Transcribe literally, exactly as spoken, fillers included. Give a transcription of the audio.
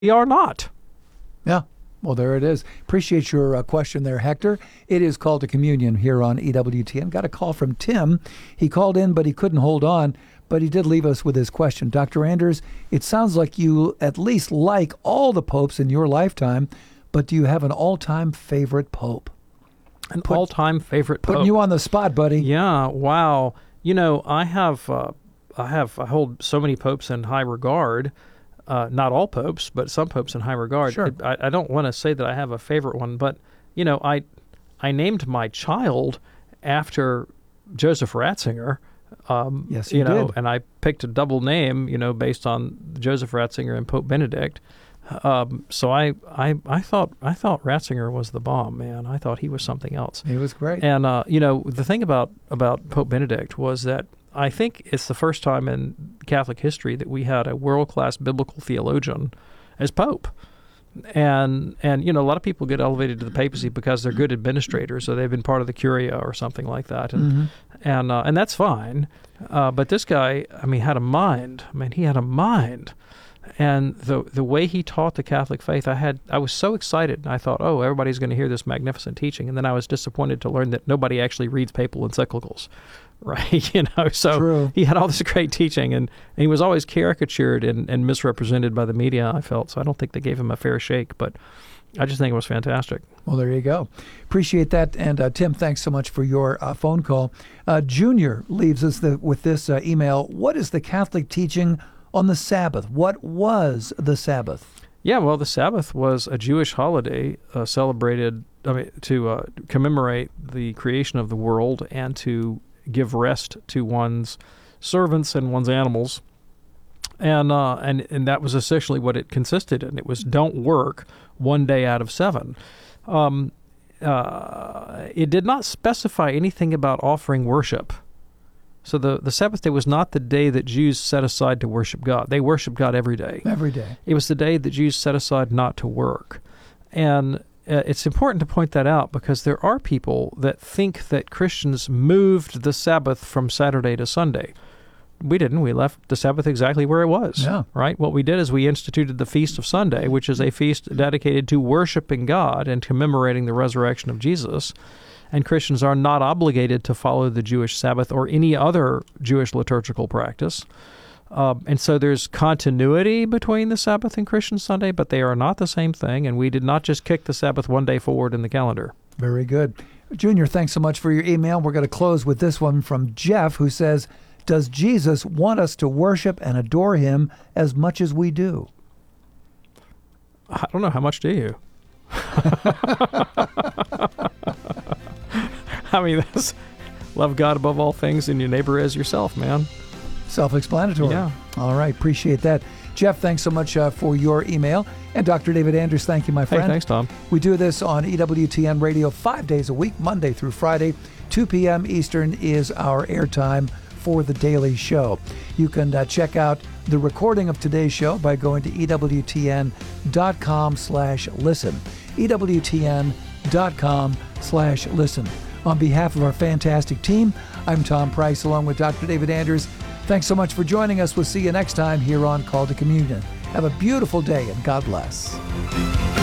we are not. Yeah. Well, there it is. Appreciate your uh, question there, Hector. It is Call to Communion here on E W T N. Got a call from Tim. He called in, but he couldn't hold on. But he did leave us with his question. Doctor Anders, it sounds like you at least like all the popes in your lifetime, but do you have an all-time favorite pope? An Put, all-time favorite pope. Putting you on the spot, buddy. Yeah, wow. You know, I have, uh, I have, I hold so many popes in high regard. Uh, not all popes, but some popes in high regard. Sure. It, I, I don't want to say that I have a favorite one, but you know, I, I named my child after Joseph Ratzinger. Um, yes, you, you know, did. And I picked a double name, you know, based on Joseph Ratzinger and Pope Benedict. Um, so I, I, I thought, I thought Ratzinger was the bomb, man. I thought he was something else. He was great. And uh, you know, the thing about about Pope Benedict was that I think it's the first time in Catholic history that we had a world-class biblical theologian as Pope. And, and you know, a lot of people get elevated to the papacy because they're good administrators, or they've been part of the Curia or something like that. And mm-hmm. and, uh, and that's fine. Uh, but this guy, I mean, had a mind. I mean, he had a mind. And the the way he taught the Catholic faith, I had I was so excited. I thought, oh, everybody's going to hear this magnificent teaching. And then I was disappointed to learn that nobody actually reads papal encyclicals, right? You know, so True. He had all this great teaching, and, and he was always caricatured and, and misrepresented by the media, I felt. So I don't think they gave him a fair shake, but I just think it was fantastic. Well, there you go. Appreciate that. And uh, Tim, thanks so much for your uh, phone call. Uh, Junior leaves us the, with this uh, email. What is the Catholic teaching on the Sabbath? What was the Sabbath? Yeah, well, the Sabbath was a Jewish holiday uh, celebrated I mean, to uh, commemorate the creation of the world and to give rest to one's servants and one's animals. And uh, and and that was essentially what it consisted in. It was don't work one day out of seven. Um, uh, it did not specify anything about offering worship. So the, the Sabbath day was not the day that Jews set aside to worship God. They worshiped God every day. Every day. It was the day that Jews set aside not to work. And uh, it's important to point that out because there are people that think that Christians moved the Sabbath from Saturday to Sunday. We didn't. We left the Sabbath exactly where it was. Yeah. Right? What we did is we instituted the Feast of Sunday, which is a feast dedicated to worshiping God and commemorating the resurrection of Jesus. And Christians are not obligated to follow the Jewish Sabbath or any other Jewish liturgical practice. Uh, and so there's continuity between the Sabbath and Christian Sunday, but they are not the same thing. And we did not just kick the Sabbath one day forward in the calendar. Very good. Junior, thanks so much for your email. We're going to close with this one from Jeff, who says, does Jesus want us to worship and adore him as much as we do? I don't know. How much do you? I mean, that's love God above all things and your neighbor as yourself, man. Self-explanatory. Yeah. All right. Appreciate that. Jeff, thanks so much uh, for your email. And Doctor David Anders, thank you, my friend. Hey, thanks, Tom. We do this on E W T N Radio five days a week, Monday through Friday. two p.m. Eastern is our airtime for the daily show. You can uh, check out the recording of today's show by going to ewtn.com slash listen. ewtn.com slash listen. On behalf of our fantastic team, I'm Tom Price along with Doctor David Anders. Thanks so much for joining us. We'll see you next time here on Call to Communion. Have a beautiful day and God bless.